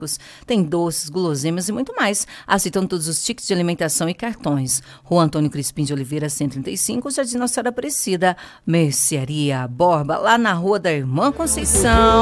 Tem doces, guloseimas e muito mais. Aceitando todos os tickets de alimentação e cartões. Rua Antônio Crispim de Oliveira, 135, Jardim Nossa Senhora Aparecida. Mercearia Borba, lá na Rua da Irmã Conceição.